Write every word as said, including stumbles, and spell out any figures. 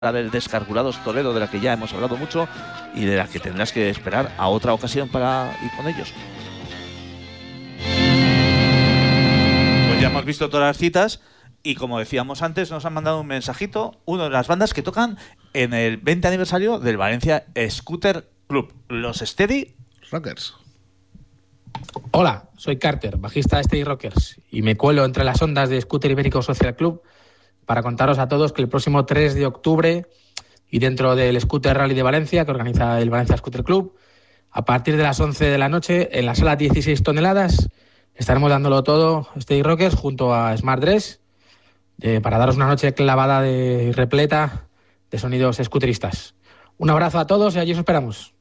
del Descargurados Toledo, de la que ya hemos hablado mucho y de la que tendrás que esperar a otra ocasión para ir con ellos. Pues ya hemos visto todas las citas y, como decíamos antes, nos han mandado un mensajito, una de las bandas que tocan en el veinte aniversario del Valencia Scooter Club, los Steady Rockers. Hola, soy Carter, bajista de Steady Rockers, y me cuelo entre las ondas de Scooter Ibérico Social Club para contaros a todos que el próximo tres de octubre, y dentro del Scooter Rally de Valencia, que organiza el Valencia Scooter Club, a partir de las once de la noche, en la sala dieciséis toneladas, estaremos dándolo todo Steady Rockers junto a Smart Dress, eh, para daros una noche clavada de, y repleta de sonidos scooteristas. Un abrazo a todos y allí os esperamos.